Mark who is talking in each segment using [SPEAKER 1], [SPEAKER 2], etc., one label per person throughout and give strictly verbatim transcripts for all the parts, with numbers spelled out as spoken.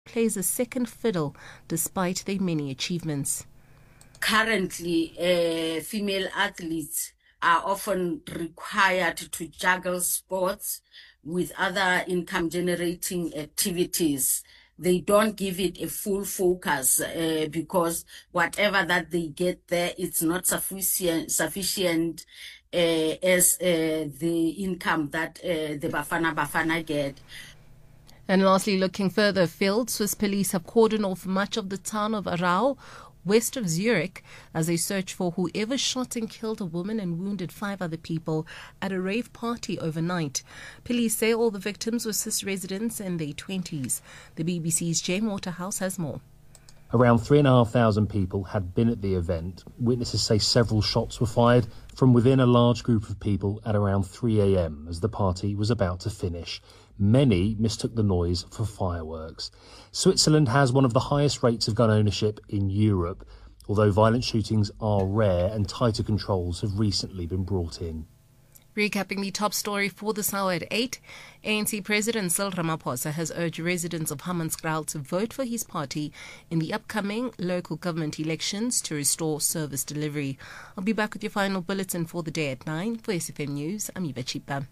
[SPEAKER 1] plays a second fiddle despite their many achievements.
[SPEAKER 2] Currently, uh, female athletes are often required to juggle sports with other income-generating activities. They don't give it a full focus uh, because whatever that they get there, it's not sufficient, sufficient uh, as uh, the income that uh, the Bafana Bafana get.
[SPEAKER 1] And lastly, looking further afield, Swiss police have cordoned off much of the town of Aarau, west of Zurich, as they search for whoever shot and killed a woman and wounded five other people at a rave party overnight. Police say all the victims were Swiss residents in their twenties. The B B C's Jane Waterhouse has more.
[SPEAKER 3] Around three and a half thousand people had been at the event. Witnesses say several shots were fired from within a large group of people at around three a.m. as the party was about to finish. Many mistook the noise for fireworks. Switzerland has one of the highest rates of gun ownership in Europe, although violent shootings are rare and tighter controls have recently been brought in.
[SPEAKER 1] Recapping the top story for this hour at eight, A N C President Cyril Ramaphosa has urged residents of Hammanskraal to vote for his party in the upcoming local government elections to restore service delivery. I'll be back with your final bulletin for the day at nine. For S F M News, I'm Eva Chipa.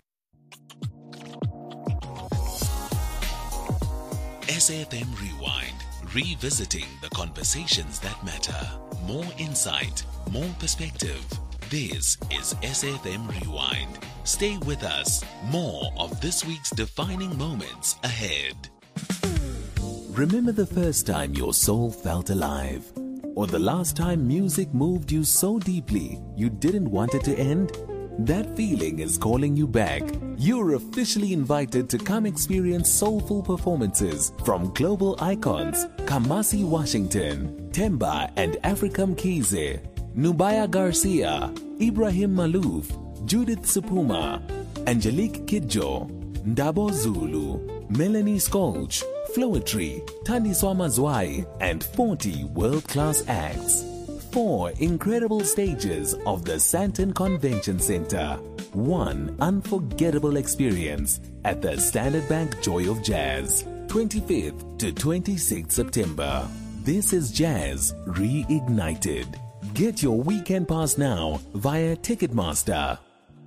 [SPEAKER 4] S A F M Rewind, revisiting the conversations that matter. More insight, more perspective. This is S A F M Rewind. Stay with us. More of this week's defining moments ahead.
[SPEAKER 5] Remember the first time your soul felt alive? Or the last time music moved you so deeply you didn't want it to end? That feeling is calling you back. You're officially invited to come experience soulful performances from global icons Kamasi Washington, Temba and Africam Kize, Nubaya Garcia, Ibrahim Malouf, Judith Supuma, Angelique Kidjo, Ndabo Zulu, Melanie Skolch, Floetry, Tandiswa Mazwai, and forty world-class acts. Four incredible stages of the Sandton Convention Center. One unforgettable experience at the Standard Bank Joy of Jazz. twenty-fifth to twenty-sixth September. This is Jazz Reignited. Get your weekend pass now via Ticketmaster.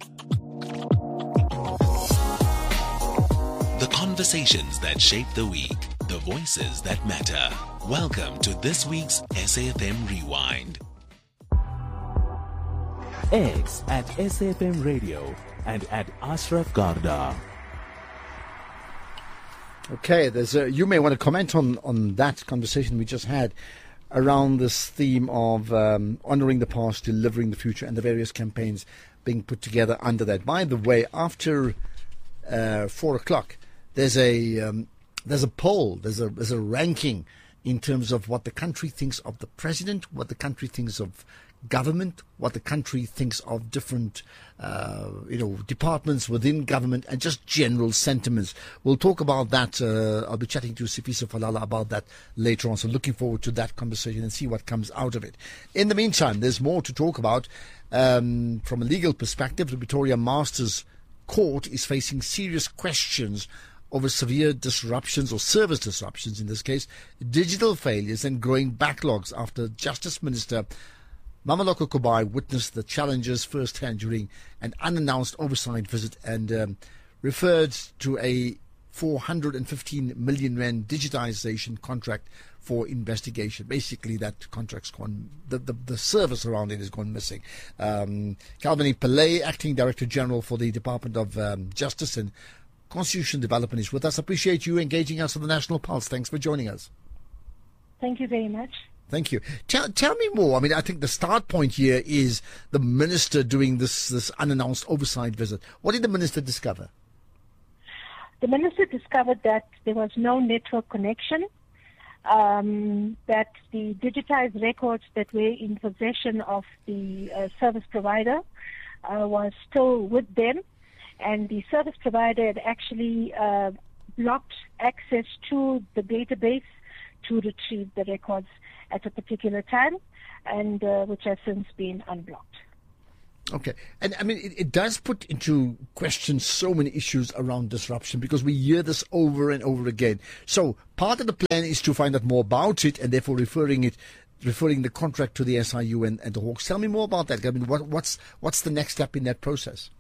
[SPEAKER 4] The conversations that shape the week. The voices that matter. Welcome to this week's S A F M Rewind.
[SPEAKER 5] X at S A F M Radio and at Ashraf Garda.
[SPEAKER 6] Okay, there's a, you may want to comment on, on that conversation we just had around this theme of um, honouring the past, delivering the future, and the various campaigns being put together under that. By the way, after uh, four o'clock, there's a um, there's a poll, there's a there's a ranking in terms of what the country thinks of the president, what the country thinks of government, what the country thinks of different, uh, you know, departments within government, and just general sentiments. We'll talk about that. Uh, I'll be chatting to Sifiso Falala about that later on. So looking forward to that conversation and see what comes out of it. In the meantime, there's more to talk about. Um, from a legal perspective, the Pretoria Masters Court is facing serious questions over severe disruptions, or service disruptions in this case, digital failures and growing backlogs after Justice Minister Mameloko Kubai witnessed the challenges firsthand during an unannounced oversight visit and um, referred to a four hundred fifteen million rand digitization contract for investigation. Basically, that contract's gone, the, the, the service around it has gone missing. Um, Calvin Pillay, Acting Director General for the Department of um, Justice and Constitution Development, is with us. Appreciate you engaging us on the National Pulse. Thanks for joining us.
[SPEAKER 7] Thank you very much.
[SPEAKER 6] Thank you. Tell, tell me more. I mean, I think the start point here is the minister doing this, this unannounced oversight visit. What did the minister discover?
[SPEAKER 7] The minister discovered that there was no network connection, um, that the digitized records that were in possession of the uh, service provider uh, was still with them, and the service provider had actually uh, blocked access to the database to retrieve the records at a particular time, and uh, which has since been unblocked.
[SPEAKER 6] Okay. And I mean, it, it does put into question so many issues around disruption because we hear this over and over again. So part of the plan is to find out more about it and therefore referring it, referring the contract to the S I U and, and the Hawks. Tell me more about that. I mean, what, what's, what's the next step in that process?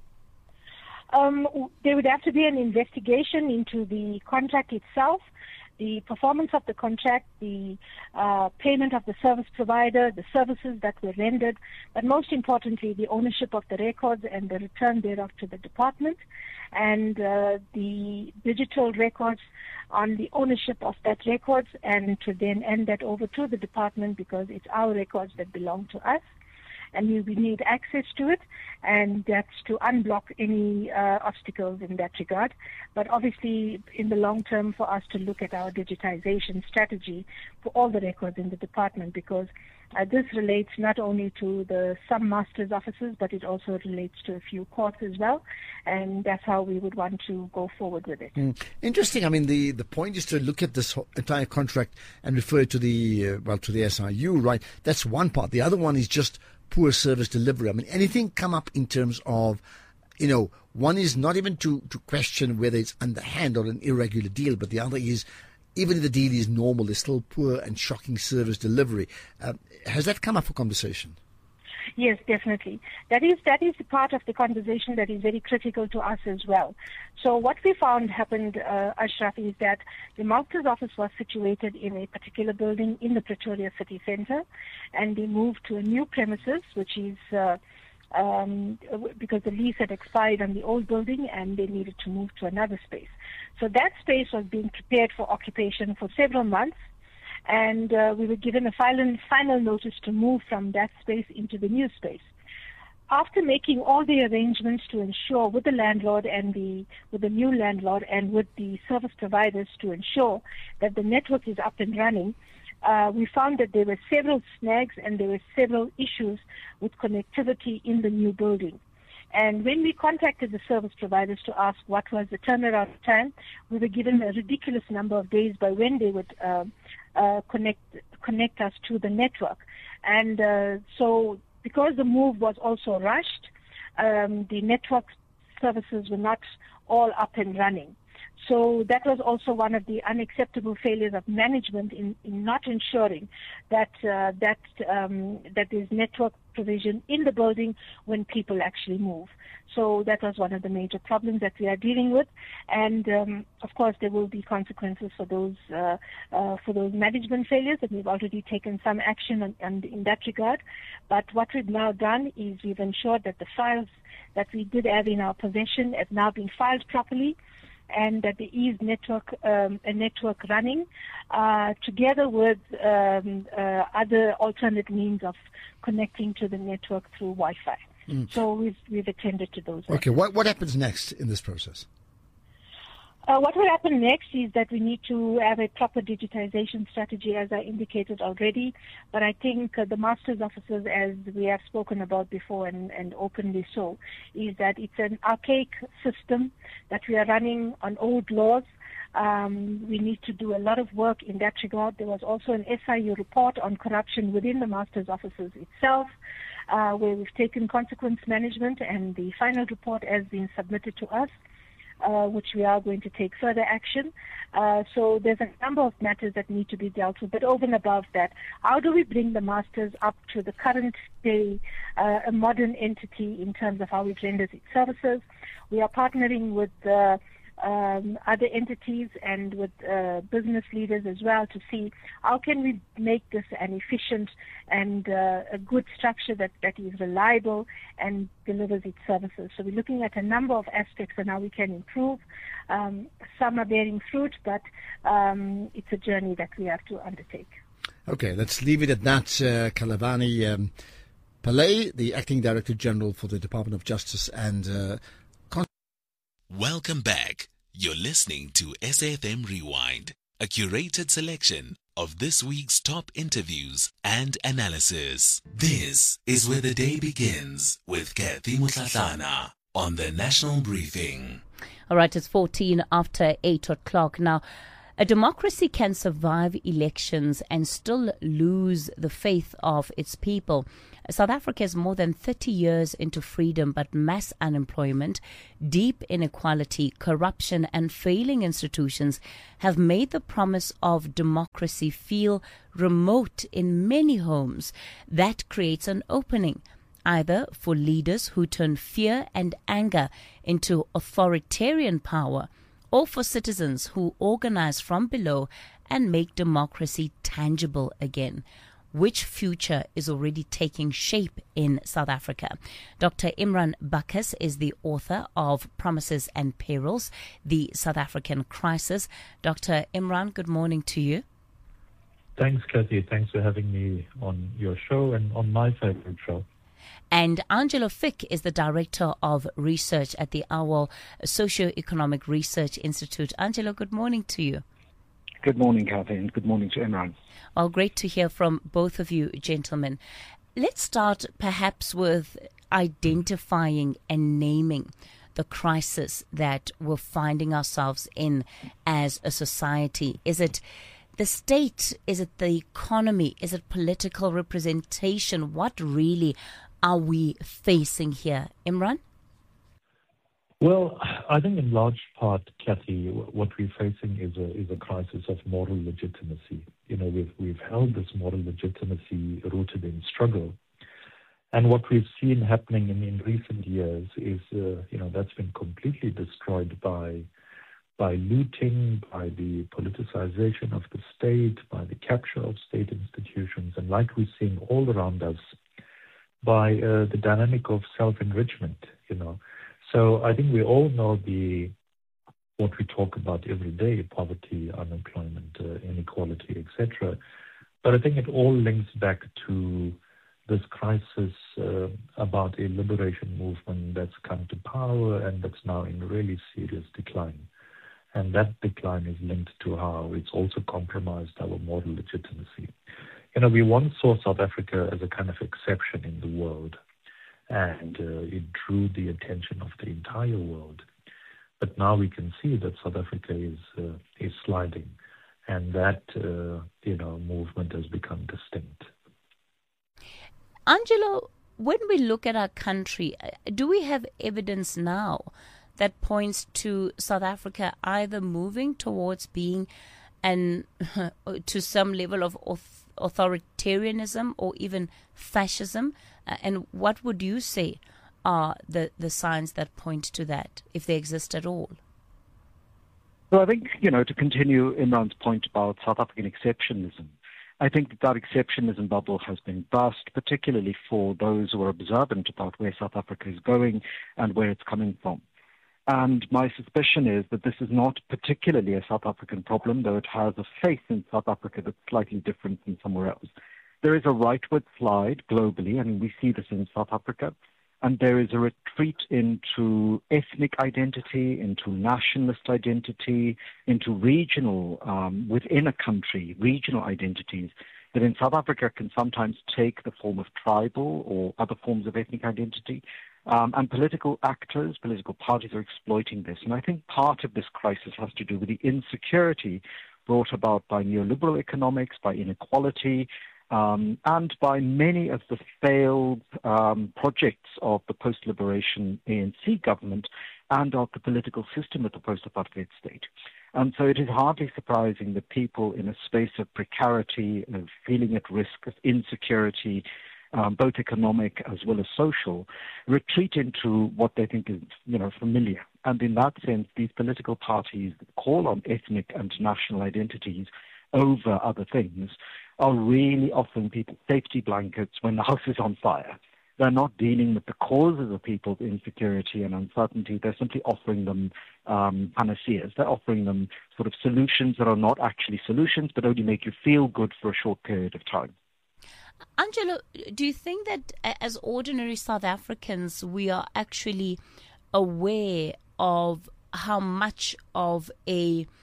[SPEAKER 7] Um, there would have to be an investigation into the contract itself, the performance of the contract, the uh, payment of the service provider, the services that were rendered, but most importantly, the ownership of the records and the return thereof to the department, and uh, the digital records on the ownership of that records, and to then hand that over to the department because it's our records that belong to us. And we need access to it, and that's to unblock any uh, obstacles in that regard. But obviously, in the long term, for us to look at our digitization strategy for all the records in the department, because uh, this relates not only to the some master's offices, but it also relates to a few courts as well, and that's how we would want to go forward with it.
[SPEAKER 6] Mm. Interesting. I mean, the, the point is to look at this entire contract and refer to the uh, well to the S I U, right? That's one part. The other one is just poor service delivery. I mean, anything come up in terms of, you know, one is not even to, to question whether it's underhand or an irregular deal, but the other is, even if the deal is normal, there's still poor and shocking service delivery. Uh, has that come up for conversation?
[SPEAKER 7] Yes, definitely. That is that is the part of the conversation that is very critical to us as well. So what we found happened, uh, Ashraf, is that the master's office was situated in a particular building in the Pretoria city centre, and they moved to a new premises, which is uh, um, because the lease had expired on the old building, and they needed to move to another space. So that space was being prepared for occupation for several months. And uh, we were given a final, final notice to move from that space into the new space. After making all the arrangements to ensure with the landlord and the with the new landlord and with the service providers to ensure that the network is up and running, uh, we found that there were several snags and there were several issues with connectivity in the new building. And when we contacted the service providers to ask what was the turnaround time, we were given a ridiculous number of days by when they would uh, uh, connect connect us to the network. And uh, so because the move was also rushed, um, the network services were not all up and running. So that was also one of the unacceptable failures of management in, in not ensuring that uh, that um, that there's network provision in the building when people actually move. So that was one of the major problems that we are dealing with, and um, of course there will be consequences for those uh, uh, for those management failures, and we've already taken some action on, on, in that regard. But what we've now done is we've ensured that the files that we did have in our possession have now been filed properly, and that there is network um, a network running uh, together with um, uh, other alternate means of connecting to the network through Wi-Fi. Mm. So we've we've attended to those.
[SPEAKER 6] Okay, what what happens next in this process?
[SPEAKER 7] Uh, what will happen next is that we need to have a proper digitization strategy, as I indicated already. But I think uh, the master's offices, as we have spoken about before and, and openly so, is that it's an archaic system that we are running on old laws. Um, we need to do a lot of work in that regard. There was also an S I U report on corruption within the master's offices itself, uh, where we've taken consequence management, and the final report has been submitted to us. Uh, which we are going to take further action. Uh, so there's a number of matters that need to be dealt with. But over and above that, how do we bring the masters up to the current day, uh, a modern entity in terms of how it renders its services? We are partnering with uh, um, other entities and with uh, business leaders as well to see how can we make this an efficient and uh, a good structure that, that is reliable and delivers its services. So we're looking at a number of aspects on how we can improve. Um, some are bearing fruit, but um, it's a journey that we have to undertake.
[SPEAKER 6] Okay, let's leave it at that. Uh, Kalavani um, Pillay, the Acting Director General for the Department of Justice and uh,
[SPEAKER 4] Welcome back. You're listening to S A F M Rewind, a curated selection of this week's top interviews and analysis. This is where the day begins with Kathy Mutlatlana on the National Briefing.
[SPEAKER 8] All right, it's fourteen after eight o'clock now. A democracy can survive elections and still lose the faith of its people. South Africa is more than thirty years into freedom, but mass unemployment, deep inequality, corruption, and failing institutions have made the promise of democracy feel remote in many homes. That creates an opening, either for leaders who turn fear and anger into authoritarian power, or for citizens who organize from below and make democracy tangible again. Which future is already taking shape in South Africa? Doctor Imran Bacchus is the author of Promises and Perils, the South African Crisis. Doctor Imran, good morning to you.
[SPEAKER 9] Thanks, Kathy. Thanks for having me on your show and on my favorite show.
[SPEAKER 8] And Angelo Fick is the Director of Research at the Owl Socio-Economic Research Institute. Angelo, good morning to you.
[SPEAKER 10] Good morning, Kathy, and good morning to Imran.
[SPEAKER 8] Well, great to hear from both of you, gentlemen. Let's start perhaps with identifying and naming the crisis that we're finding ourselves in as a society. Is it the state? Is it the economy? Is it political representation? What really are we facing here? Imran?
[SPEAKER 9] Well, I think in large part, Kathy, what we're facing is a is a crisis of moral legitimacy. You know, we've we've held this moral legitimacy rooted in struggle, and what we've seen happening in, in recent years is, uh, you know, that's been completely destroyed by by looting, by the politicization of the state, by the capture of state institutions, and like we're seeing all around us, by uh, the dynamic of self-enrichment, you know. So I think we all know the what we talk about every day, poverty, unemployment, uh, inequality, et cetera. But I think it all links back to this crisis uh, about a liberation movement that's come to power and that's now in really serious decline. And that decline is linked to how it's also compromised our moral legitimacy. You know, we once saw South Africa as a kind of exception in the world, and uh, it drew the attention of the entire world. But now we can see that South Africa is uh, is sliding, and that uh, you know movement has become distinct.
[SPEAKER 8] Angelo, when we look at our country, do we have evidence now that points to South Africa either moving towards being an to some level of authoritarianism or even fascism? Uh, and what would you say are the, the signs that point to that, if they exist at all?
[SPEAKER 10] Well, I think, you know, to continue Imran's point about South African exceptionalism, I think that that exceptionalism bubble has been burst, particularly for those who are observant about where South Africa is going and where it's coming from. And my suspicion is that this is not particularly a South African problem, though it has a face in South Africa that's slightly different from somewhere else. There is a rightward slide globally, I mean, we see this in South Africa, and there is a retreat into ethnic identity, into nationalist identity, into regional, um, within a country, regional identities that in South Africa can sometimes take the form of tribal or other forms of ethnic identity. Um, and political actors, political parties are exploiting this. And I think part of this crisis has to do with the insecurity brought about by neoliberal economics, by inequality, um, and by many of the failed um, projects of the post-liberation A N C government and of the political system of the post-apartheid state. And so it is hardly surprising that people in a space of precarity, of feeling at risk, of insecurity, Um, both economic as well as social, retreat into what they think is, you know, familiar. And in that sense, these political parties that call on ethnic and national identities over other things are really offering people safety blankets when the house is on fire. They're not dealing with the causes of people's insecurity and uncertainty. They're simply offering them um, panaceas. They're offering them sort of solutions that are not actually solutions, but only make you feel good for a short period of time.
[SPEAKER 8] Angelo, do you think that as ordinary South Africans, we are actually aware of how much of a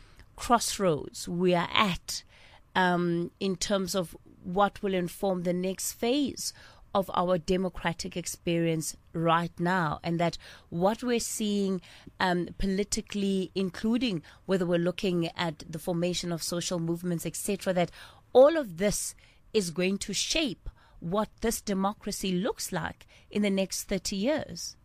[SPEAKER 8] crossroads we are at um, in terms of what will inform the next phase of our democratic experience right now, and that what we're seeing um, politically, including whether we're looking at the formation of social movements, et cetera, that all of this is going to shape what this democracy looks like in the next thirty years?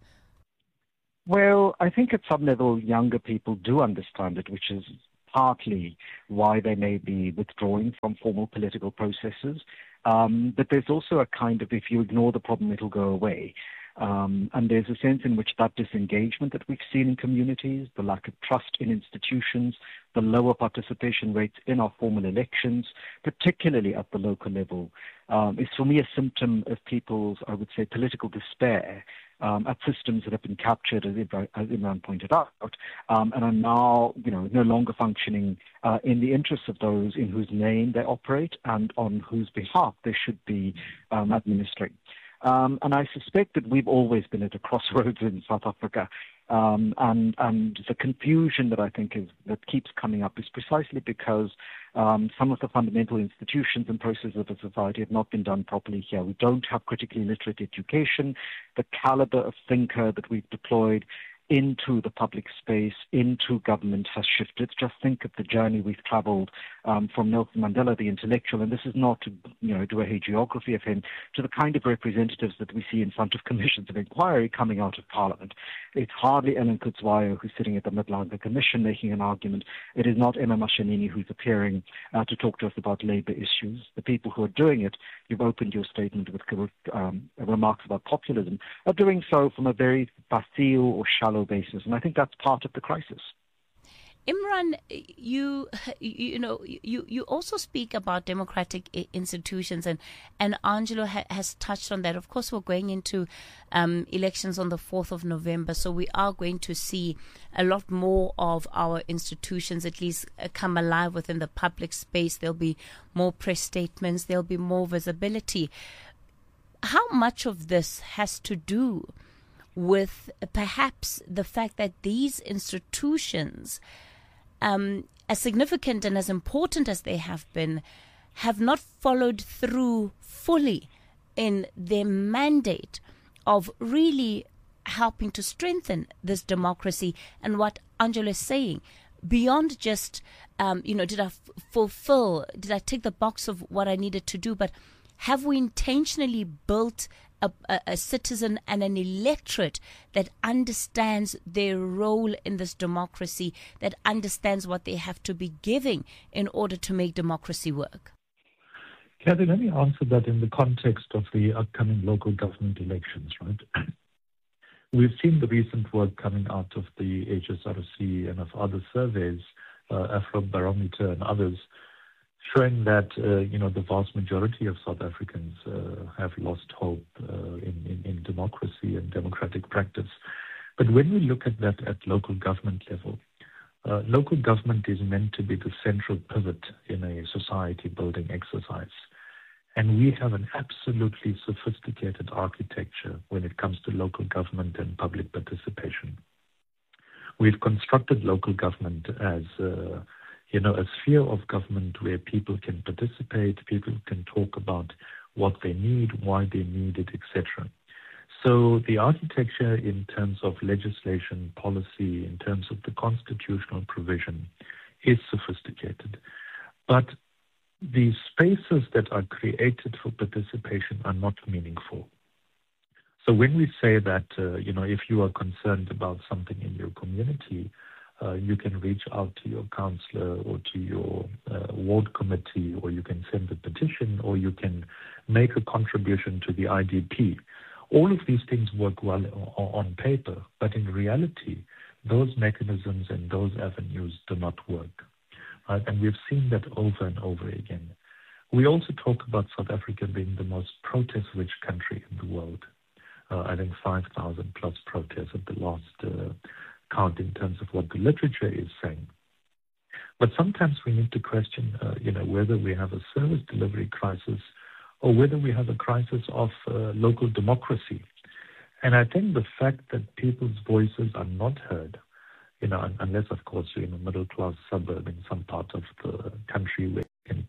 [SPEAKER 10] Well, I think at some level younger people do understand it, which is partly why they may be withdrawing from formal political processes. Um, but there's also a kind of, if you ignore the problem, it'll go away. Um, and there's a sense in which that disengagement that we've seen in communities, the lack of trust in institutions, the lower participation rates in our formal elections, particularly at the local level, um, is for me a symptom of people's, I would say, political despair um, at systems that have been captured, as Imran, as Imran pointed out, um, and are now, you know, no longer functioning uh, in the interests of those in whose name they operate and on whose behalf they should be um, administering. Um, and I suspect that we've always been at a crossroads in South Africa. Um, and, and the confusion that I think is, that keeps coming up is precisely because um, some of the fundamental institutions and processes of the society have not been done properly here. We don't have critically literate education. The caliber of thinker that we've deployed into the public space, into government has shifted. Just think of the journey we've traveled um, from Nelson Mandela, the intellectual, and this is not to, you know, do a hagiography of him, to the kind of representatives that we see in front of commissions of inquiry coming out of Parliament. It's hardly Ellen Kutzwayo who's sitting at the Midlanga Commission making an argument. It is not Emma Mashinini who's appearing uh, to talk to us about labour issues. The people who are doing it, you've opened your statement with um, remarks about populism, are doing so from a very facile or shallow basis, and I think that's part of the crisis.
[SPEAKER 8] Imran, you you know you, you also speak about democratic institutions, and and Angelo ha- has touched on that. Of course, we're going into um, elections on the fourth of November, so we are going to see a lot more of our institutions at least uh, come alive within the public space. There'll be more press statements. There'll be more visibility. How much of this has to do with perhaps the fact that these institutions, um, as significant and as important as they have been, have not followed through fully in their mandate of really helping to strengthen this democracy? And what Angelo is saying, beyond just, um, you know, did I f- fulfill, did I tick the box of what I needed to do, but have we intentionally built A, a, a citizen and an electorate that understands their role in this democracy, that understands what they have to be giving in order to make democracy work?
[SPEAKER 9] Kathy, let me answer that in the context of the upcoming local government elections, right? We've seen the recent work coming out of the H S R C and of other surveys, uh, Afrobarometer and others, showing that, uh, you know, the vast majority of South Africans uh, have lost hope uh, in, in, in democracy and democratic practice. But when we look at that at local government level, uh, local government is meant to be the central pivot in a society-building exercise. And we have an absolutely sophisticated architecture when it comes to local government and public participation. We've constructed local government as uh, you know, a sphere of government where people can participate, people can talk about what they need, why they need it, et cetera. So the architecture in terms of legislation, policy, in terms of the constitutional provision is sophisticated. But the spaces that are created for participation are not meaningful. So when we say that, uh, you know, if you are concerned about something in your community, Uh, you can reach out to your councillor or to your uh, ward committee, or you can send a petition, or you can make a contribution to the I D P. All of these things work well on paper, but in reality, those mechanisms and those avenues do not work. Right? And we've seen that over and over again. We also talk about South Africa being the most protest-rich country in the world. Uh, I think five thousand plus protests at the last uh, count in terms of what the literature is saying. But sometimes we need to question, uh, you know, whether we have a service delivery crisis or whether we have a crisis of uh, local democracy. And I think the fact that people's voices are not heard, you know, unless, of course, you're in a middle-class suburb in some part of the country where you can text the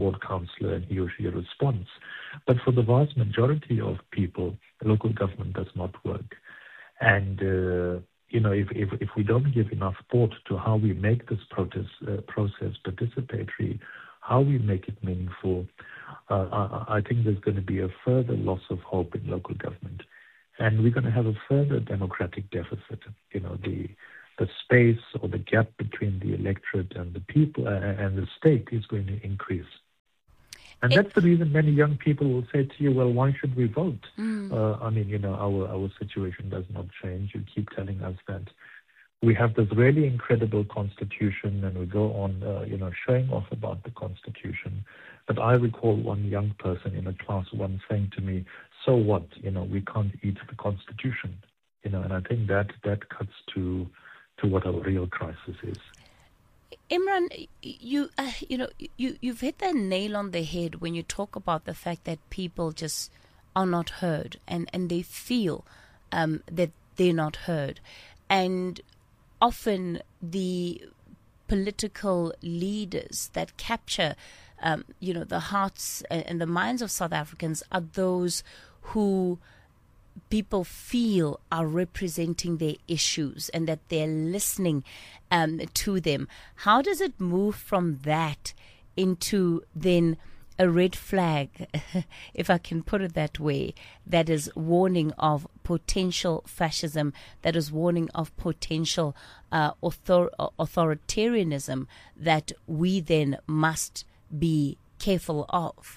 [SPEAKER 9] ward councillor and he or she responds. But for the vast majority of people, local government does not work. And, uh, you know, if, if, if we don't give enough thought to how we make this protest, uh, process participatory, how we make it meaningful, uh, I, I think there's going to be a further loss of hope in local government. And we're going to have a further democratic deficit. You know, the the space or the gap between the electorate and the people uh, and the state is going to increase. And it, that's the reason many young people will say to you, well, why should we vote? Mm. Uh, I mean, you know, our, our situation does not change. You keep telling us that we have this really incredible constitution and we go on, uh, you know, showing off about the constitution. But I recall one young person in a class once saying to me, so what? You know, we can't eat the constitution. You know, and I think that that cuts to to what our real crisis is.
[SPEAKER 8] Imran, you uh, you know you you've hit the nail on the head when you talk about the fact that people just are not heard and and they feel um, that they're not heard, and often the political leaders that capture um, you know the hearts and the minds of South Africans are those who people feel are representing their issues and that they're listening um, to them. How does it move from that into then a red flag, if I can put it that way, that is warning of potential fascism, that is warning of potential uh, author- authoritarianism that we then must be careful of?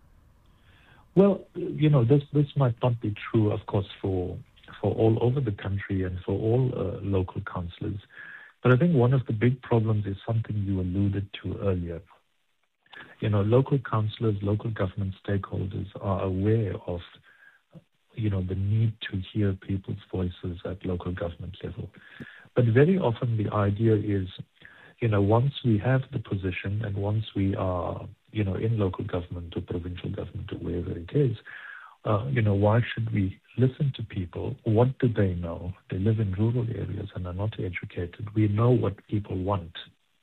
[SPEAKER 9] Well, you know, this this might not be true, of course, for for all over the country and for all uh, local councillors. But I think one of the big problems is something you alluded to earlier. You know, local councillors, local government stakeholders are aware of, you know, the need to hear people's voices at local government level. But very often the idea is, you know, once we have the position and once we are, you know, in local government or provincial government or wherever it is, uh, you know, why should we listen to people? What do they know? They live in rural areas and are not educated. We know what people want.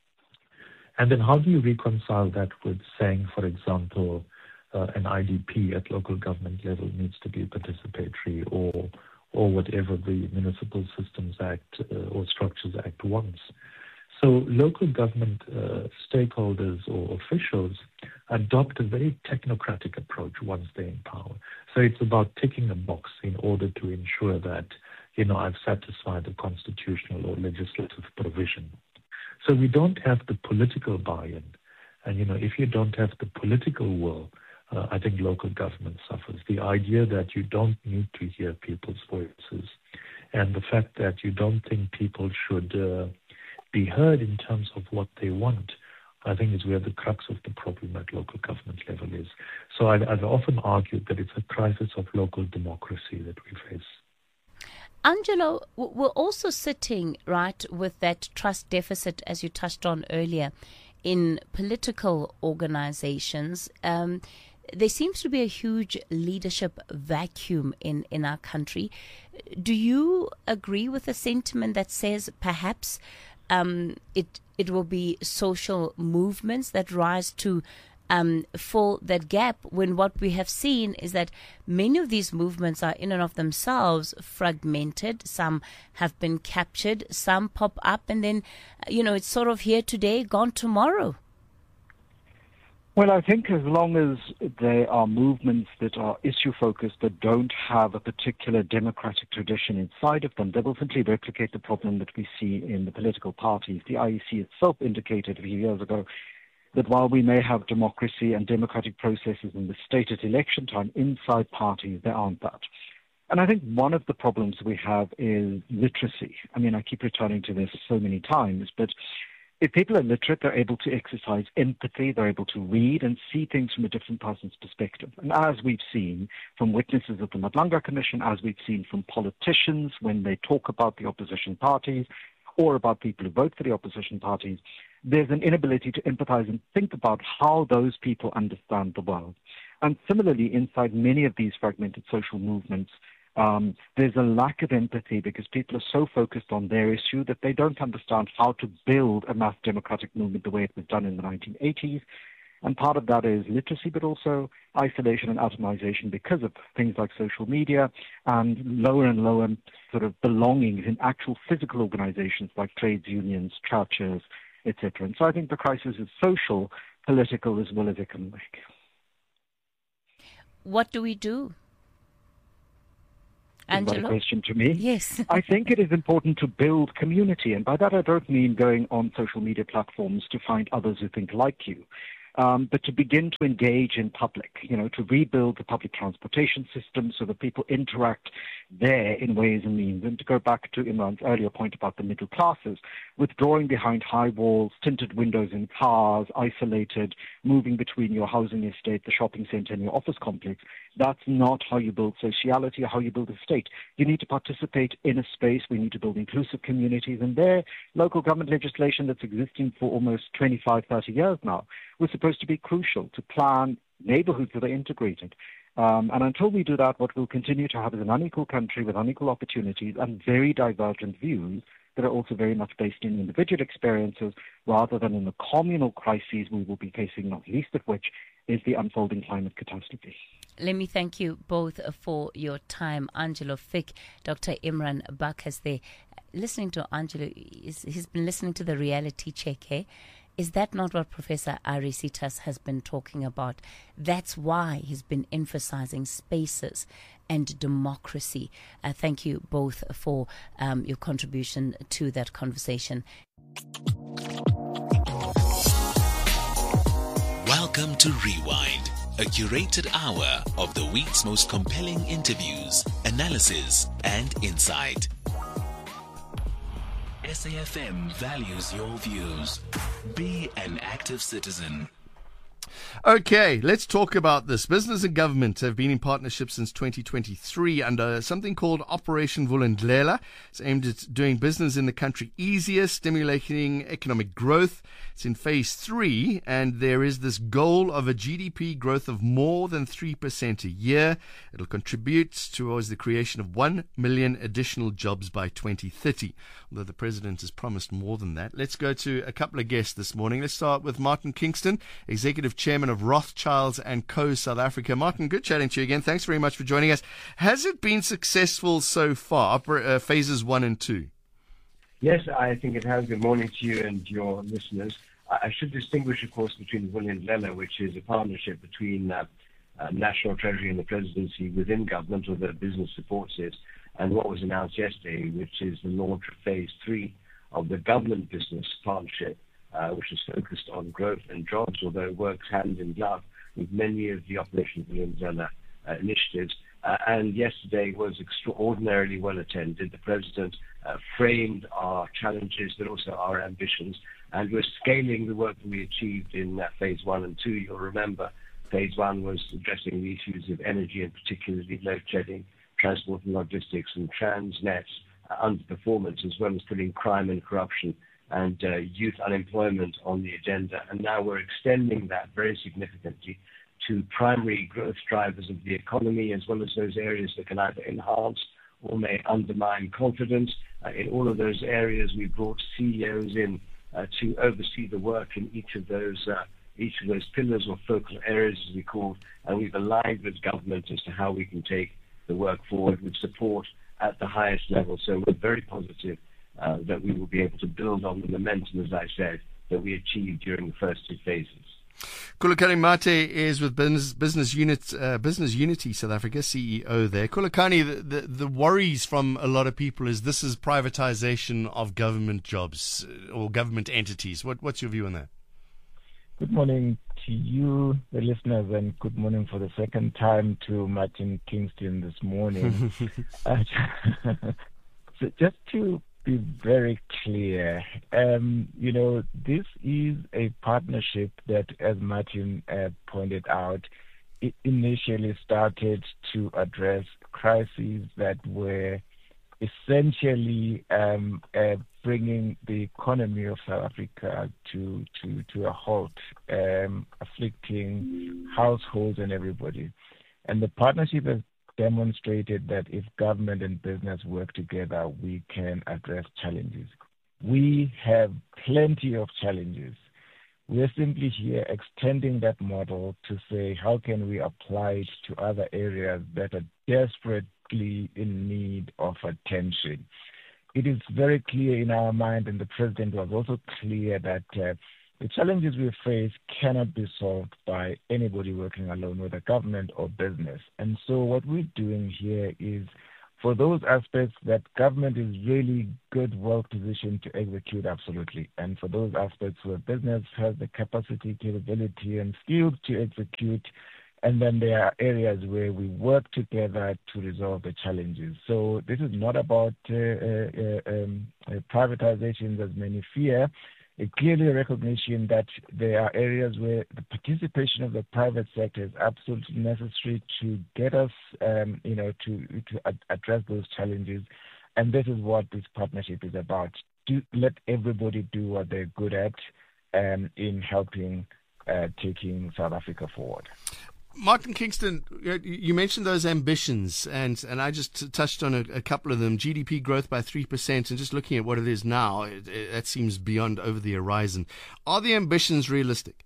[SPEAKER 9] And then how do you reconcile that with saying, for example, uh, an I D P at local government level needs to be participatory or or whatever the Municipal Systems Act uh, or Structures Act wants? So local government uh, stakeholders or officials adopt a very technocratic approach once they're in power. So it's about ticking a box in order to ensure that, you know, I've satisfied the constitutional or legislative provision. So we don't have the political buy-in. And, you know, if you don't have the political will, uh, I think local government suffers. The idea that you don't need to hear people's voices and the fact that you don't think people should uh, be heard in terms of what they want, I think is where the crux of the problem at local government level is. So I've, I've often argued that it's a crisis of local democracy that we face.
[SPEAKER 8] Angelo, we're also sitting, right, with that trust deficit, as you touched on earlier, in political organizations. Um, there seems to be a huge leadership vacuum in, in our country. Do you agree with the sentiment that says perhaps um, it it will be social movements that rise to Um, fill that gap, when what we have seen is that many of these movements are in and of themselves fragmented. Some have been captured, some pop up, and then, you know, it's sort of here today, gone tomorrow.
[SPEAKER 10] Well, I think as long as they are movements that are issue-focused, that don't have a particular democratic tradition inside of them, they will simply replicate the problem that we see in the political parties. The I E C itself indicated a few years ago that while we may have democracy and democratic processes in the state at election time, inside parties, there aren't that. And I think one of the problems we have is literacy. I mean, I keep returning to this so many times, but if people are literate, they're able to exercise empathy, they're able to read and see things from a different person's perspective. And as we've seen from witnesses of the Madlanga Commission, as we've seen from politicians when they talk about the opposition parties, or about people who vote for the opposition parties, there's an inability to empathize and think about how those people understand the world. And similarly, inside many of these fragmented social movements, um, there's a lack of empathy because people are so focused on their issue that they don't understand how to build a mass democratic movement the way it was done in the nineteen eighties. And part of that is literacy, but also isolation and atomization because of things like social media and lower and lower sort of belongings in actual physical organizations like trades unions, churches, et cetera. And so I think the crisis is social, political, as well as economic.
[SPEAKER 8] What do we do? Angelo?
[SPEAKER 10] Is that a question to me?
[SPEAKER 8] Yes.
[SPEAKER 10] I think it is important to build community, and by that I don't mean going on social media platforms to find others who think like you. Um, but to begin to engage in public, you know, to rebuild the public transportation system so that people interact there in ways and means. And to go back to Imran's earlier point about the middle classes, withdrawing behind high walls, tinted windows in cars, isolated, moving between your housing estate, the shopping center, and your office complex, that's not how you build sociality or how you build a state. You need to participate in a space. We need to build inclusive communities. And there, local government legislation that's existing for almost twenty-five, thirty years now was supposed to be crucial to plan neighborhoods that are integrated. Um, and until we do that, what we'll continue to have is an unequal country with unequal opportunities and very divergent views that are also very much based in individual experiences rather than in the communal crises we will be facing, not least of which is the unfolding climate catastrophe.
[SPEAKER 8] Let me thank you both for your time. Angelo Fick, Doctor Imran Bakas there. Listening to Angelo, he's been listening to the reality check, eh? Is that not what Professor Ari Sitas has been talking about? That's why he's been emphasizing spaces and democracy. Uh, thank you both for um, your contribution to that conversation.
[SPEAKER 4] Welcome to Rewind, a curated hour of the week's most compelling interviews, analysis, and insight. S A F M values your views. Be an active citizen.
[SPEAKER 11] Okay, let's talk about this. Business and government have been in partnership since twenty twenty-three under something called Operation Vulindlela. It's aimed at doing business in the country easier, stimulating economic growth. It's in phase three, and there is this goal of a G D P growth of more than three percent a year. It'll contribute towards the creation of one million additional jobs by twenty thirty, although the president has promised more than that. Let's go to a couple of guests this morning. Let's start with Martin Kingston, Executive Chairman of Rothschilds and Co. South Africa. Martin, good chatting to you again. Thanks very much for joining us. Has it been successful so far, uh, phases one and two?
[SPEAKER 12] Yes, I think it has. Good morning to you and your listeners. I should distinguish, of course, between Vulindlela, which is a partnership between uh, uh, National Treasury and the Presidency within government, although business supports it, and what was announced yesterday, which is the launch of phase three of the government business partnership, uh, which is focused on growth and jobs, although it works hand in glove with many of the Operation Vulindlela uh, initiatives. Uh, and yesterday was extraordinarily well attended. The President uh, framed our challenges, but also our ambitions, and we're scaling the work that we achieved in uh, phase one and two. You'll remember phase one was addressing the issues of energy and particularly load shedding, transport and logistics, and Transnet's uh, underperformance, as well as putting crime and corruption and uh, youth unemployment on the agenda. And now we're extending that very significantly to primary growth drivers of the economy, as well as those areas that can either enhance or may undermine confidence. Uh, in all of those areas, we brought C E Os in uh, to oversee the work in each of those uh, each of those pillars or focal areas, as we call, and we've aligned with government as to how we can take the work forward with support at the highest level. So we're very positive uh, that we will be able to build on the momentum, as I said, that we achieved during the first two phases.
[SPEAKER 11] Khulekani Mate is with Business Business Unit uh, Business Unity South Africa, C E O there. Khulekani, the, the the worries from a lot of people is this is privatization of government jobs or government entities. What what's your view on that?
[SPEAKER 13] Good morning to you, the listeners, and good morning for the second time to Martin Kingston this morning. uh, so just to be very clear, um, you know, this is a partnership that, as Martin uh, pointed out, it initially started to address crises that were essentially um, uh, bringing the economy of South Africa to to, to a halt, um, afflicting households and everybody. And the partnership has demonstrated that if government and business work together, we can address challenges. We have plenty of challenges. We're simply here extending that model to say, how can we apply it to other areas that are desperately in need of attention? It is very clear in our mind, and the President was also clear, that uh, the challenges we face cannot be solved by anybody working alone, whether government or business. And so what we're doing here is, for those aspects that government is really good, well-positioned to execute, absolutely. And for those aspects where business has the capacity, capability, and skills to execute, and then there are areas where we work together to resolve the challenges. So this is not about uh, uh, um, uh, privatizations, as many fear. It clearly recognition that there are areas where the participation of the private sector is absolutely necessary to get us, um, you know, to to ad- address those challenges, and this is what this partnership is about. To let everybody do what they're good at, um, in helping uh, taking South Africa forward.
[SPEAKER 11] Martin Kingston, you mentioned those ambitions, and, and I just touched on a, a couple of them. G D P growth by three percent, and just looking at what it is now, it, it, that seems beyond over the horizon. Are the ambitions realistic?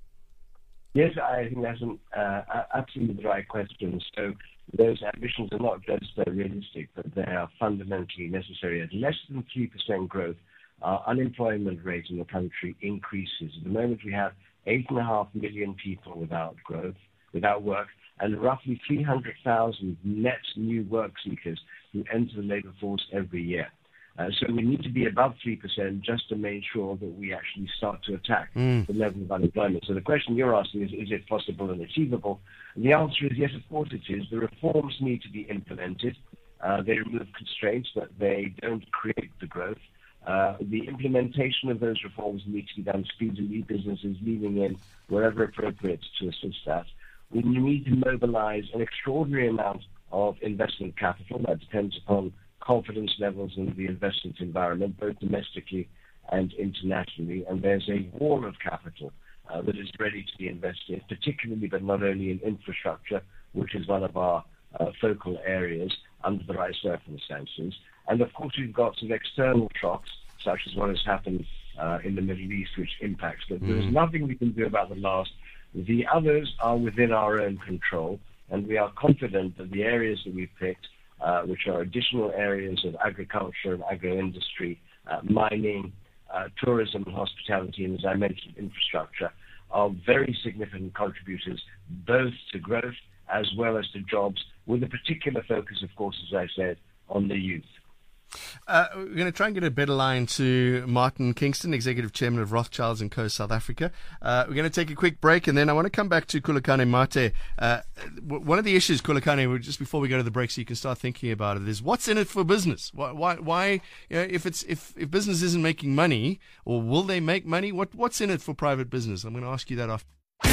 [SPEAKER 12] Yes, I think that's an, uh, absolutely the right question. So those ambitions are not just uh, realistic, but they are fundamentally necessary. At less than three percent growth, our unemployment rate in the country increases. At the moment, we have eight point five million people without growth. without work, and roughly three hundred thousand net new work seekers who enter the labor force every year. Uh, so we need to be above three percent just to make sure that we actually start to attack mm. the level of unemployment. So the question you're asking is, is it possible and achievable? And the answer is yes, of course it is. The reforms need to be implemented. Uh, they remove constraints, but they don't create the growth. Uh, the implementation of those reforms need to be done speedily, businesses leaning in wherever appropriate to assist that. We need to mobilize an extraordinary amount of investment capital. That depends upon confidence levels in the investment environment, both domestically and internationally. And there's a wall of capital uh, that is ready to be invested, particularly but not only in infrastructure, which is one of our uh, focal areas under the right circumstances. And of course, we've got some external shocks, such as what has happened uh, in the Middle East, which impacts them. Mm. There is nothing we can do about the last. The others are within our own control, and we are confident that the areas that we've picked, uh, which are additional areas of agriculture and agro-industry, uh, mining, uh, tourism and hospitality, and as I mentioned, infrastructure, are very significant contributors both to growth as well as to jobs, with a particular focus, of course, as I said, on the youth.
[SPEAKER 11] Uh, we're going to try and get a better line to Martin Kingston, Executive Chairman of Rothschilds and Co. South Africa. Uh, we're going to take a quick break, and then I want to come back to Khulekane Mathe. Uh, one of the issues, Khulekane, just before we go to the break, so you can start thinking about it, is what's in it for business? Why, why, why you know, if it's if, if business isn't making money, or will they make money? What what's in it for private business? I'm going to ask you that after.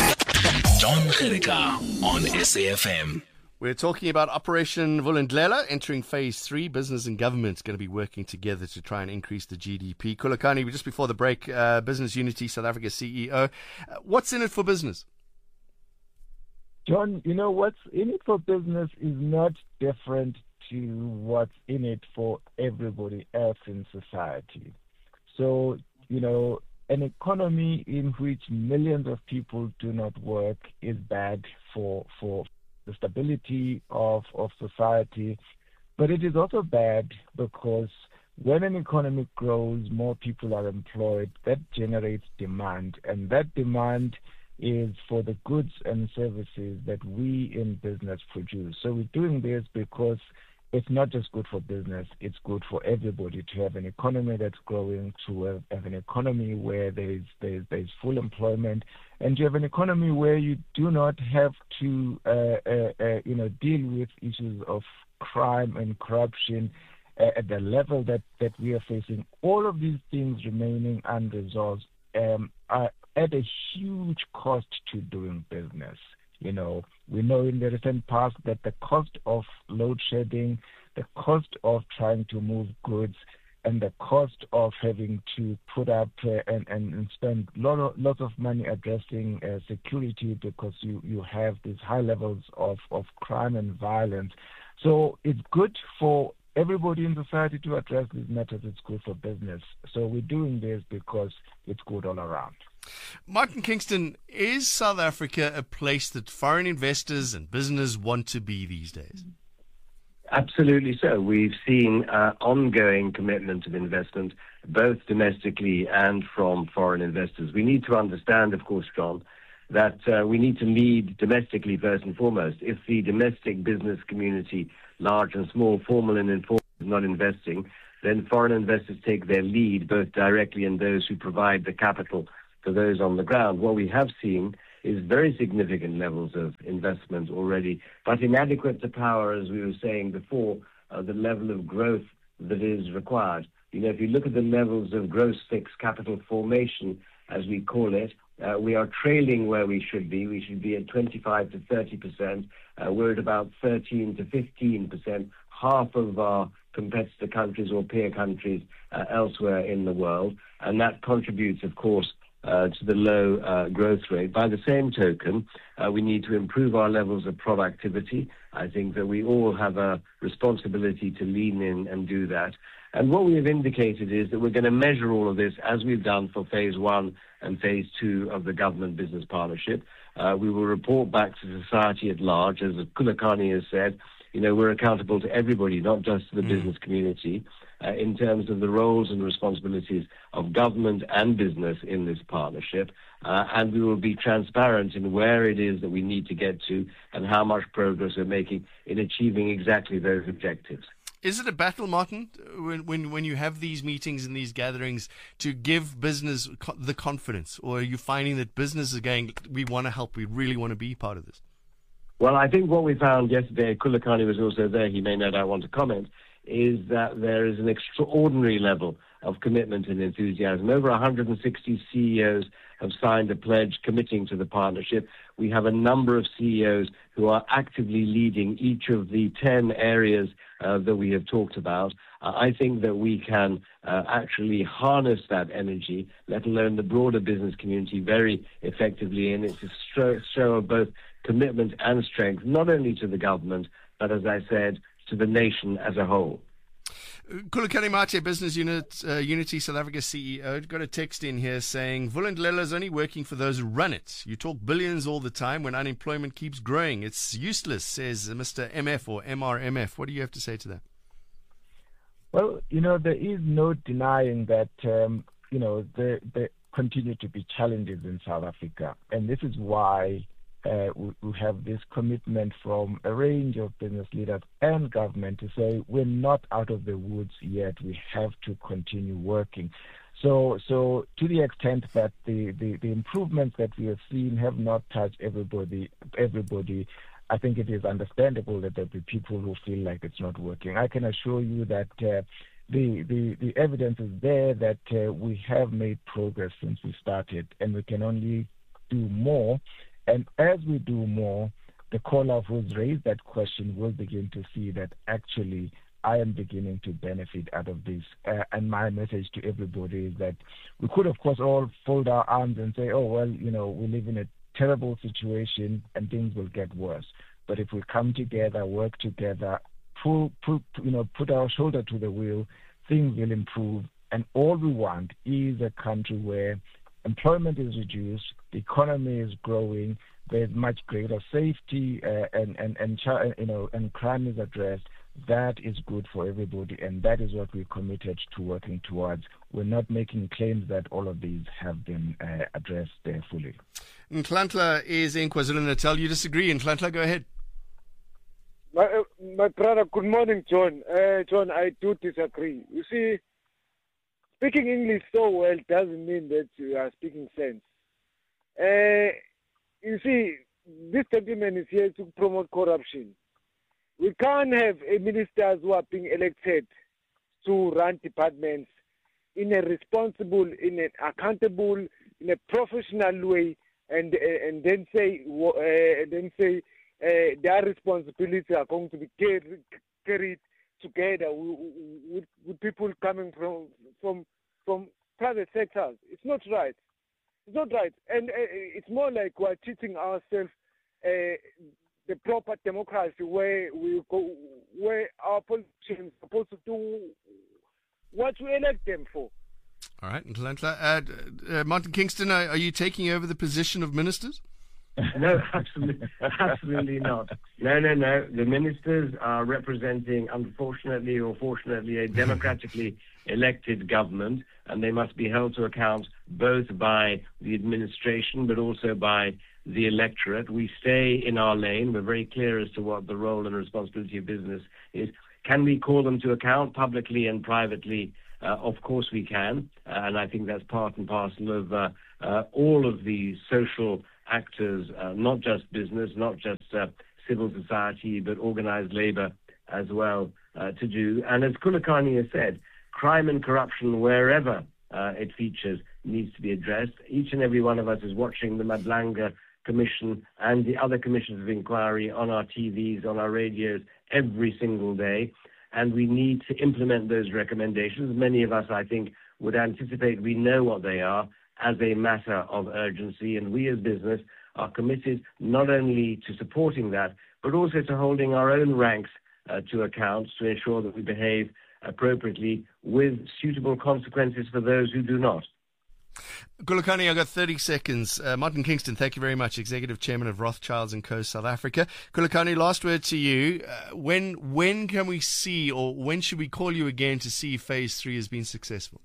[SPEAKER 4] John Gericka on S A F M.
[SPEAKER 11] We're talking about Operation Vulindlela entering phase three. Business and government going to be working together to try and increase the G D P. Khulekane, just before the break, uh, Business Unity South Africa C E O. Uh, what's in it for business?
[SPEAKER 13] John, you know, what's in it for business is not different to what's in it for everybody else in society. So, you know, an economy in which millions of people do not work is bad for for the stability of, of society, but it is also bad because when an economy grows, more people are employed, that generates demand, and that demand is for the goods and services that we in business produce. So we're doing this because it's not just good for business, it's good for everybody to have an economy that's growing, to have, have an economy where there's, there's, there's full employment, and to have an economy where you do not have to uh, uh, uh, you know, deal with issues of crime and corruption uh, at the level that, that we are facing. All of these things remaining unresolved um, are at a huge cost to doing business. You know, we know in the recent past that the cost of load shedding, the cost of trying to move goods, and the cost of having to put up uh, and, and, and spend lot of, lots of money addressing uh, security because you, you have these high levels of, of crime and violence. So it's good for everybody in society to address these matters. It's good for business. So we're doing this because it's good all around.
[SPEAKER 11] Martin Kingston, is South Africa a place that foreign investors and business want to be these days?
[SPEAKER 12] Absolutely so. We've seen uh, ongoing commitment of investment, both domestically and from foreign investors. We need to understand, of course, John, that uh, we need to lead domestically first and foremost. If the domestic business community, large and small, formal and informal, is not investing, then foreign investors take their lead, both directly and those who provide the capital for those on the ground. What we have seen is very significant levels of investment already, but inadequate to power, as we were saying before, uh, the level of growth that is required. You know, if you look at the levels of gross fixed capital formation, as we call it, uh, we are trailing where we should be. We should be at twenty-five to thirty percent. Uh, we're at about thirteen to fifteen percent, half of our competitor countries or peer countries uh, elsewhere in the world, and that contributes, of course, Uh, to the low uh, growth rate. By the same token, uh, we need to improve our levels of productivity. I think that we all have a responsibility to lean in and do that. And what we have indicated is that we're going to measure all of this as we've done for phase one and phase two of the government business partnership. Uh, we will report back to society at large. As Khulekani has said, you know, we're accountable to everybody, not just to the mm. business community. Uh, in terms of the roles and responsibilities of government and business in this partnership. Uh, and we will be transparent in where it is that we need to get to and how much progress we're making in achieving exactly those objectives.
[SPEAKER 11] Is it a battle, Martin, when, when, when you have these meetings and these gatherings to give business co- the confidence? Or are you finding that business is going, we want to help, we really want to be part of this?
[SPEAKER 12] Well, I think what we found yesterday, Khulekani was also there, he may no doubt want to comment, is that there is an extraordinary level of commitment and enthusiasm. Over one hundred sixty C E Os have signed a pledge committing to the partnership. We have a number of C E Os who are actively leading each of the ten areas uh, that we have talked about. Uh, I think that we can uh, actually harness that energy, let alone the broader business community, very effectively, and it's a show of both commitment and strength, not only to the government, but, as I said, to the nation as a whole.
[SPEAKER 11] Khulekani Mate, Business Unit, uh, Unity South Africa C E O, got a text in here saying, Vulindlela is only working for those who run it. You talk billions all the time when unemployment keeps growing. It's useless, says Mister M F or M R M F. What do you have to say to that?
[SPEAKER 13] Well, you know, there is no denying that, um, you know, there, there continue to be challenges in South Africa. And this is why Uh, we, we have this commitment from a range of business leaders and government to say we're not out of the woods yet. We have to continue working. So, so to the extent that the, the, the improvements that we have seen have not touched everybody, everybody, I think it is understandable that there will be people who feel like it's not working. I can assure you that uh, the, the, the evidence is there that uh, we have made progress since we started, and we can only do more. And as we do more, the caller who's raised that question will begin to see that actually I am beginning to benefit out of this. Uh, and my message to everybody is that we could, of course, all fold our arms and say, oh, well, you know, we live in a terrible situation and things will get worse. But if we come together, work together, pull, pull, you know, put our shoulder to the wheel, things will improve. And all we want is a country where employment is reduced, the economy is growing, there's much greater safety, uh, and and and you know, and crime is addressed. That is good for everybody, and that is what we're committed to working towards. We're not making claims that all of these have been uh, addressed uh, fully.
[SPEAKER 11] Nhlanhla is in KwaZulu-Natal. You disagree, Nhlanhla? Go ahead.
[SPEAKER 14] My, uh, my brother, good morning, John. Uh, John, I do disagree. You see, speaking English so well doesn't mean that you are speaking sense. Uh, you see, this gentleman is here to promote corruption. We can't have a ministers who are being elected to run departments in a responsible, in an accountable, in a professional way, and uh, and then say uh, then say uh, their responsibilities are going to be carried, carried together with, with, with people coming from from from private sectors. It's not right. It's not right, and uh, it's more like we're teaching ourselves uh, the proper democracy where we go, where our politicians are supposed to do what we elect them for.
[SPEAKER 11] All right. Uh, uh, Martin Kingston, are, are you taking over the position of ministers?
[SPEAKER 12] No, absolutely, absolutely not. No, no, no. The ministers are representing, unfortunately or fortunately, a democratically elected government, and they must be held to account both by the administration but also by the electorate. We stay in our lane. We're very clear as to what the role and responsibility of business is. Can we call them to account publicly and privately? Uh, of course we can, uh, and I think that's part and parcel of uh, uh, all of the social actors, uh, not just business, not just uh, civil society, but organized labor as well uh, to do. And as Khulekani has said, crime and corruption, wherever uh, it features, needs to be addressed. Each and every one of us is watching the Madlanga Commission and the other commissions of inquiry on our T Vs, on our radios, every single day. And we need to implement those recommendations. Many of us, I think, would anticipate we know what they are as a matter of urgency. And we as business are committed not only to supporting that, but also to holding our own ranks uh, to account to ensure that we behave appropriately with suitable consequences for those who do not.
[SPEAKER 11] Khulekani, I've got thirty seconds. Uh, Martin Kingston, thank you very much, Executive Chairman of Rothschilds and Co. South Africa. Khulekani, last word to you. Uh, when when can we see, or when should we call you again to see if phase three has been successful?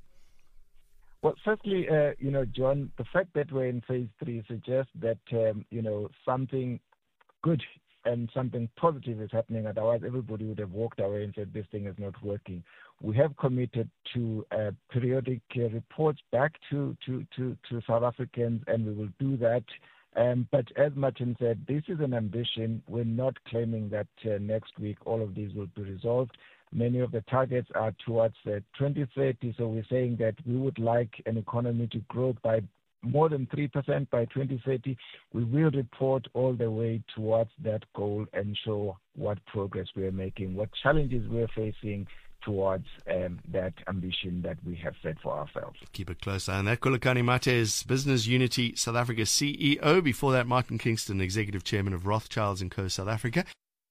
[SPEAKER 13] Well, firstly, uh, you know, John, the fact that we're in phase three suggests that, um, you know, something good and something positive is happening. Otherwise, everybody would have walked away and said this thing is not working. We have committed to uh, periodic uh, reports back to, to, to, to South Africans, and we will do that. Um, but as Martin said, this is an ambition. We're not claiming that uh, next week all of these will be resolved. Many of the targets are towards uh, twenty thirty, so we're saying that we would like an economy to grow by more than three percent by twenty thirty. We will report all the way towards that goal and show what progress we are making, what challenges we're facing towards um, that ambition that we have set for ourselves.
[SPEAKER 11] Keep a close eye on that. Khulekani Mathe, Business Unity South Africa C E O. Before that, Martin Kingston, Executive Chairman of Rothschilds and Co. South Africa.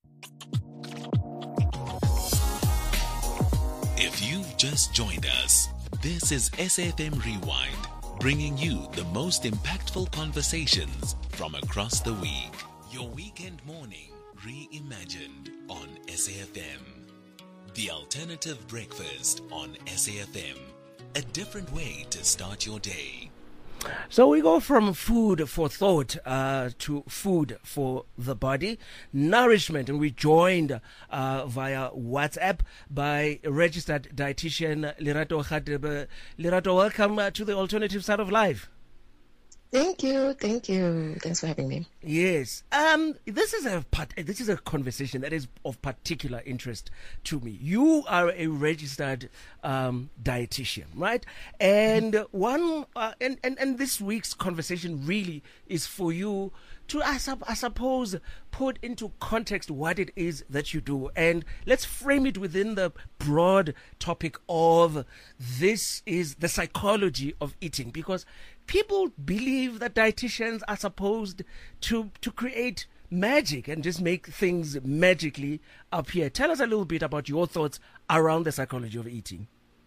[SPEAKER 4] If you've just joined us, this is S A F M Rewind, bringing you the most impactful conversations from across the week. Your weekend morning reimagined on S A F M. The alternative breakfast on S A F M. A different way to start your day.
[SPEAKER 15] So we go from food for thought uh, to food for the body, nourishment, and we're joined uh, via WhatsApp by registered dietitian Lerato Khadebe. Lerato, welcome uh, to the alternative side of life.
[SPEAKER 16] Thank you, thank you. Thanks for having me.
[SPEAKER 15] Yes, um, this is a part. This is a conversation that is of particular interest to me. You are a registered um, dietitian, right? And one, uh, and, and and this week's conversation really is for you to, I, sup- I suppose, put into context what it is that you do, and let's frame it within the broad topic of this is the psychology of eating, because people believe that dietitians are supposed to to create magic and just make things magically appear. Tell us a little bit about your thoughts around the psychology of eating.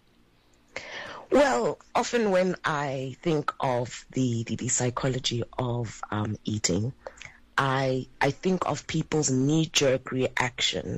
[SPEAKER 16] Well, often when I think of the, the, the psychology of um, eating, I I think of people's knee-jerk reaction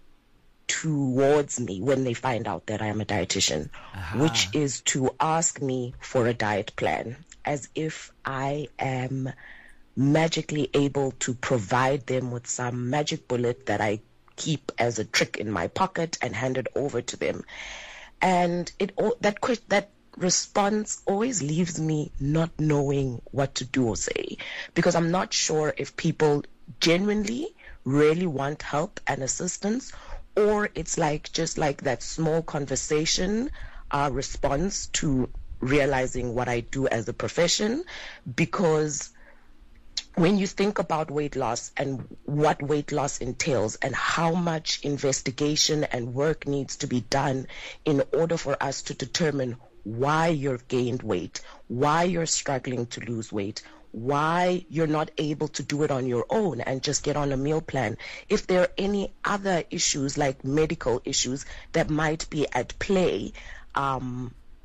[SPEAKER 16] towards me when they find out that I am a dietitian, uh-huh. which is to ask me for a diet plan, as if I am magically able to provide them with some magic bullet that I keep as a trick in my pocket and hand it over to them. And it that that response always leaves me not knowing what to do or say, because I'm not sure if people genuinely really want help and assistance, or it's like just like that small conversation uh, response to realizing what I do as a profession. Because when you think about weight loss and what weight loss entails and how much investigation and work needs to be done in order for us to determine why you've gained weight, why you're struggling to lose weight, why you're not able to do it on your own and just get on a meal plan, if there are any other issues like medical issues that might be at play, um,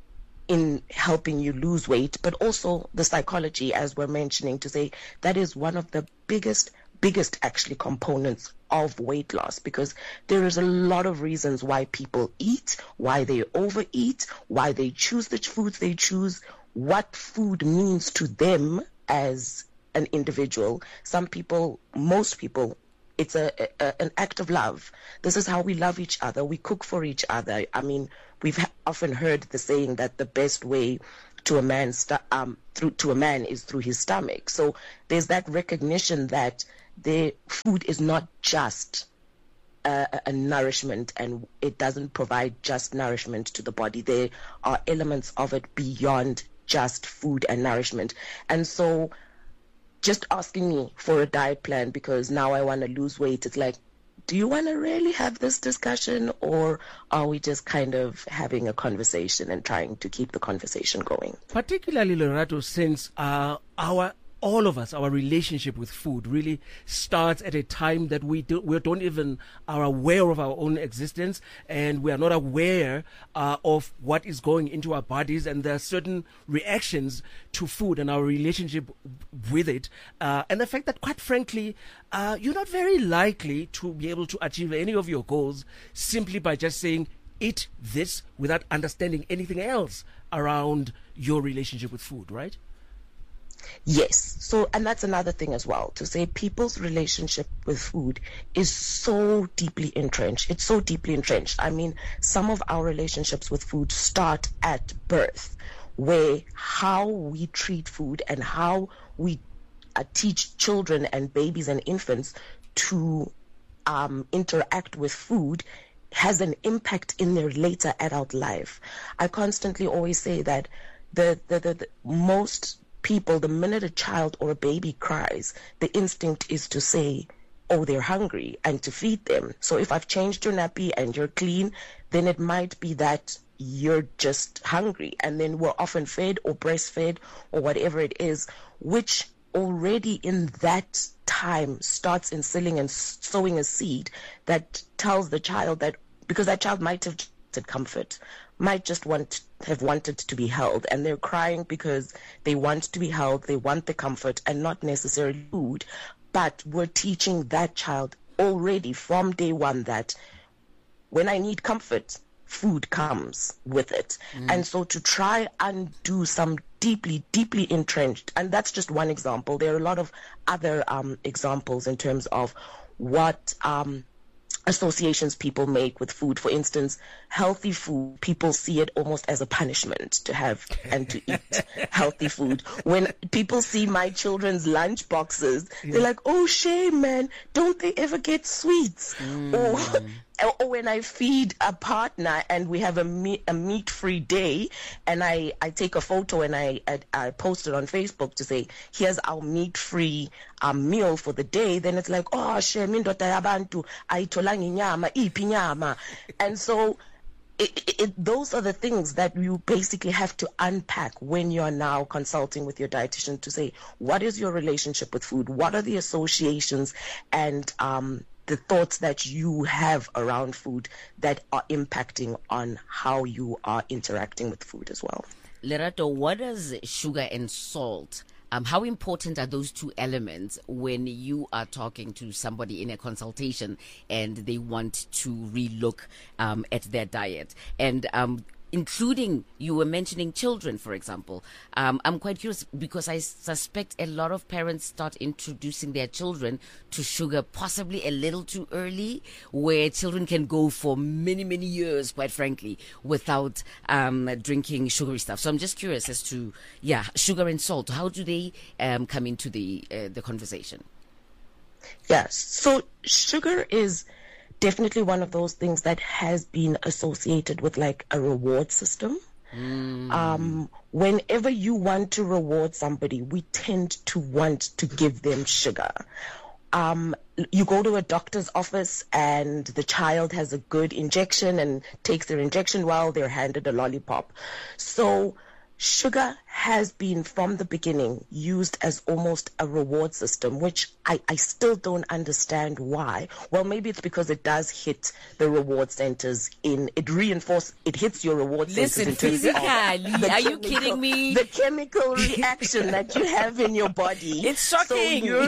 [SPEAKER 16] in helping you lose weight, but also the psychology, as we're mentioning, to say that is one of the biggest, biggest actually components of weight loss, because there is a lot of reasons why people eat, why they overeat, why they choose the foods they choose, what food means to them as an individual. Some people, most people, it's a, a an act of love. This is how we love each other. We cook for each other. I mean, we've ha- often heard the saying that the best way to a man's st- um through to a man is through his stomach. So there's that recognition that the food is not just a, a nourishment, and it doesn't provide just nourishment to the body. There are elements of it beyond just food and nourishment. And so just asking me for a diet plan because now I want to lose weight, it's like, do you want to really have this discussion, or are we just kind of having a conversation and trying to keep the conversation going?
[SPEAKER 15] Particularly, Lerato, since uh, our all of us, our relationship with food really starts at a time that we, do, we don't even are aware of our own existence, and we are not aware uh, of what is going into our bodies, and there are certain reactions to food and our relationship with it, uh, and the fact that, quite frankly, uh, you're not very likely to be able to achieve any of your goals simply by just saying, eat this, without understanding anything else around your relationship with food, right?
[SPEAKER 16] Yes. So, and that's another thing as well, to say people's relationship with food is so deeply entrenched. It's so deeply entrenched. I mean, some of our relationships with food start at birth, where how we treat food and how we uh, teach children and babies and infants to um, interact with food has an impact in their later adult life. I constantly always say that the, the, the, the most people, the minute a child or a baby cries, the instinct is to say, oh, they're hungry, and to feed them. So if I've changed your nappy and you're clean, then it might be that you're just hungry. And then we're often fed or breastfed or whatever it is, which already in that time starts instilling and sowing a seed that tells the child that, because that child might have just comfort, might just want have wanted to be held, and they're crying because they want to be held, they want the comfort and not necessarily food. But we're teaching that child already from day one that when I need comfort, food comes with it. Mm. And so to try and do some deeply, deeply entrenched, and that's just one example. There are a lot of other um, examples in terms of what um, associations people make with food. For instance, healthy food, people see it almost as a punishment to have and to eat healthy food. When people see my children's lunch boxes, yeah. they're like, oh, shame, man, don't they ever get sweets? Mm. Or or when I feed a partner and we have a meat, a meat-free day, and I, I take a photo and I, I I post it on Facebook to say, here's our meat-free um, meal for the day, then it's like, oh, shame, indoda yabantu ayitholanga inyama, iphi inyama. And so It, it, it, those are the things that you basically have to unpack when you're now consulting with your dietitian to say, what is your relationship with food? What are the associations and um, the thoughts that you have around food that are impacting on how you are interacting with food as well?
[SPEAKER 17] Lerato, what does sugar and salt, Um, how important are those two elements when you are talking to somebody in a consultation and they want to relook um, at their diet? And um, including, you were mentioning children, for example. Um, I'm quite curious because I suspect a lot of parents start introducing their children to sugar possibly a little too early, where children can go for many, many years, quite frankly, without um, drinking sugary stuff. So I'm just curious as to, yeah, sugar and salt, how do they um, come into the uh, the conversation?
[SPEAKER 16] Yes, so sugar is definitely one of those things that has been associated with like a reward system. Mm. Um, whenever you want to reward somebody, we tend to want to give them sugar. Um, you go to a doctor's office and the child has a good injection and takes their injection while they're handed a lollipop. So sugar has been from the beginning used as almost a reward system, which I, I still don't understand why. Well, maybe it's because it does hit the reward centers in, it reinforces, it hits your reward
[SPEAKER 17] Listen,
[SPEAKER 16] centers. Listen,
[SPEAKER 17] physically, are you kidding me?
[SPEAKER 16] The chemical reaction that you have in your body.
[SPEAKER 17] It's shocking.
[SPEAKER 16] So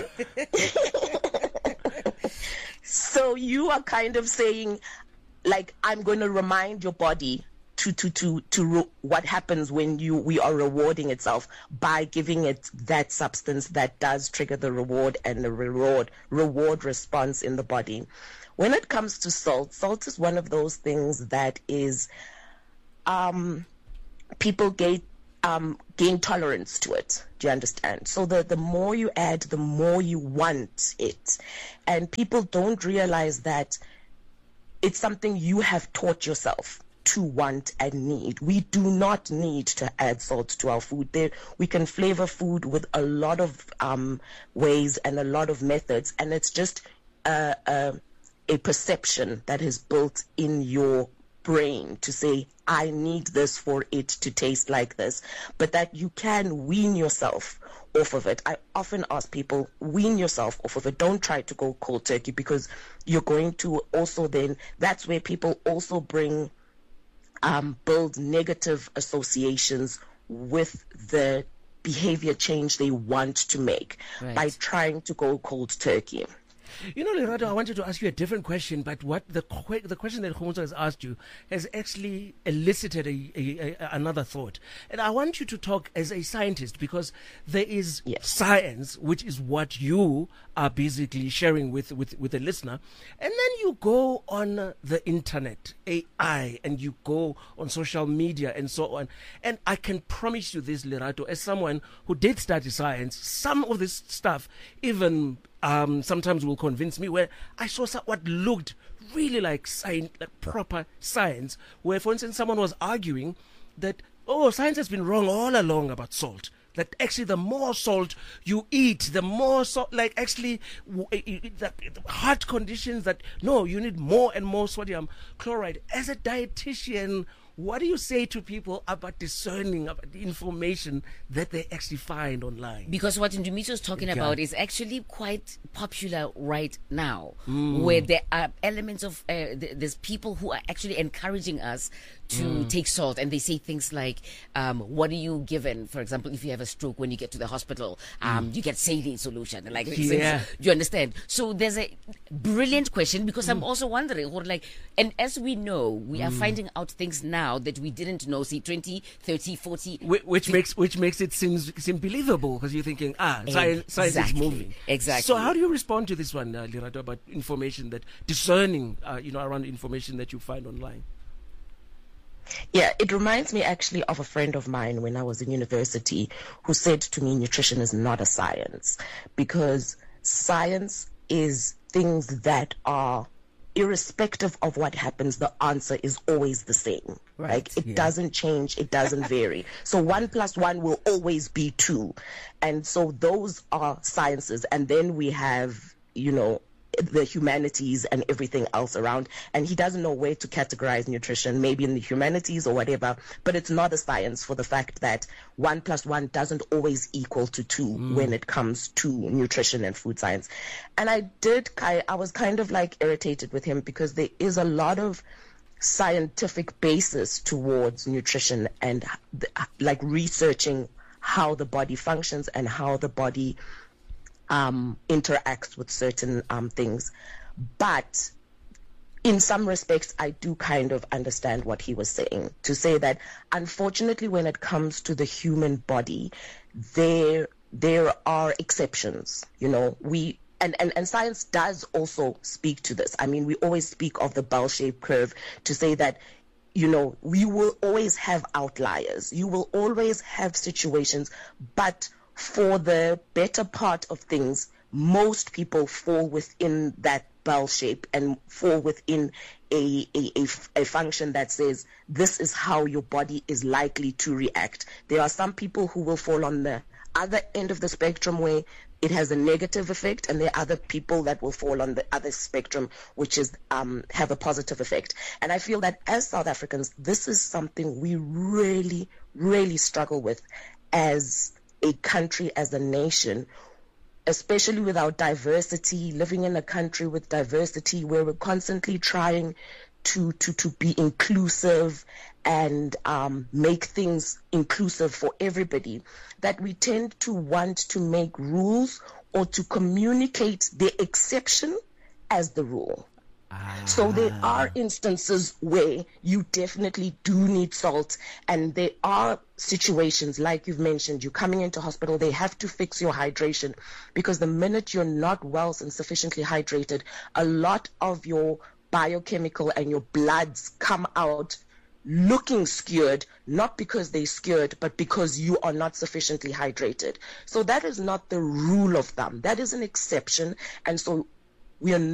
[SPEAKER 16] you, so you are kind of saying, like, I'm going to remind your body to to to to re- what happens when you we are rewarding itself by giving it that substance that does trigger the reward and the reward reward response in the body. When it comes to salt, salt is one of those things that is um people gain um gain tolerance to it. Do you understand? So the the more you add, the more you want it, and people don't realize that it's something you have taught yourself to want and need. We do not need to add salt to our food. There, we can flavor food with a lot of um, ways and a lot of methods, and it's just uh, uh, a perception that is built in your brain to say, I need this for it to taste like this, but that you can wean yourself off of it. I often ask people, wean yourself off of it. Don't try to go cold turkey, because you're going to also then, that's where people also bring Um, build negative associations with the behavior change they want to make
[SPEAKER 15] Right.
[SPEAKER 16] by trying to go cold turkey.
[SPEAKER 15] You know, Lerato, I wanted to ask you a different question, but what the que- the question that Khonzo has asked you has actually elicited a, a, a, another thought. And I want you to talk as a scientist, because there is science, which is what you are basically sharing with, with, with the listener. And then you go on uh, the internet, A I, and you go on social media and so on. And I can promise you this, Lerato, as someone who did study science, some of this stuff even Um, sometimes will convince me, where I saw some, what looked really like science, like proper science, where, for instance, someone was arguing that, oh, science has been wrong all along about salt. That actually the more salt you eat, the more salt, like actually w- that heart conditions, that no, you need more and more sodium chloride. As a dietitian, what do you say to people about discerning about the information that they actually find online?
[SPEAKER 17] Because what Ndumito is talking
[SPEAKER 15] Okay.
[SPEAKER 17] about is actually quite popular right now,
[SPEAKER 15] Mm.
[SPEAKER 17] where there are elements of, uh, th- there's people who are actually encouraging us to
[SPEAKER 15] Mm.
[SPEAKER 17] take salt, and they say things like, um, what are you given? For example, if you have a stroke, when you get to the hospital, um,
[SPEAKER 15] Mm.
[SPEAKER 17] you get saline solution. And like,
[SPEAKER 15] Yeah.
[SPEAKER 17] do you understand? So there's a brilliant question, because I'm
[SPEAKER 15] Mm.
[SPEAKER 17] also wondering, or like, and as we know, we are
[SPEAKER 15] Mm.
[SPEAKER 17] finding out things now that we didn't know, see, twenty, thirty, forty.
[SPEAKER 15] Which, which makes which makes it seems seem believable, because you're thinking, ah, science, science is
[SPEAKER 17] Exactly.
[SPEAKER 15] moving.
[SPEAKER 17] Exactly.
[SPEAKER 15] So how do you respond to this one, uh, Lerato, about information that discerning, uh, you know, around information that you find online?
[SPEAKER 16] Yeah, it reminds me actually of a friend of mine when I was in university who said to me, nutrition is not a science, because science is things that are, irrespective of what happens, the answer is always the same.
[SPEAKER 18] Right,
[SPEAKER 16] Like, it
[SPEAKER 18] yeah.
[SPEAKER 16] doesn't change, it doesn't vary. So one plus one will always be two. And so those are sciences. And then we have, you know, the humanities and everything else around, and he doesn't know where to categorize nutrition, maybe in the humanities or whatever, but it's not a science, for the fact that one plus one doesn't always equal to two
[SPEAKER 18] Mm.
[SPEAKER 16] when it comes to nutrition and food science. And I did ki- I was kind of like irritated with him, because there is a lot of scientific basis towards nutrition and the, like researching how the body functions and how the body um, interacts with certain um, things. But in some respects, I do kind of understand what he was saying, to say that unfortunately, when it comes to the human body, there there are exceptions. You know, we and, and, and science does also speak to this. I mean, we always speak of the bell-shaped curve to say that, you know, we will always have outliers. You will always have situations, but for the better part of things, most people fall within that bell shape and fall within a, a, a, a function that says this is how your body is likely to react. There are some people who will fall on the other end of the spectrum, where it has a negative effect, and there are other people that will fall on the other spectrum, which is um, have a positive effect. And I feel that as South Africans, this is something we really, really struggle with as a country, as a nation, especially with our diversity, living in a country with diversity where we're constantly trying to to, to be inclusive and um, make things inclusive for everybody, that we tend to want to make rules or to communicate the exception as the rule. Ah. So there are instances where you definitely do need salt, and there are situations like you've mentioned, you're coming into hospital, they have to fix your hydration, because the minute you're not well and sufficiently hydrated, a lot of your biochemical and your bloods come out looking skewed, not because they're skewed, but because you are not sufficiently hydrated. So that is not the rule of thumb. That is an exception. And so we are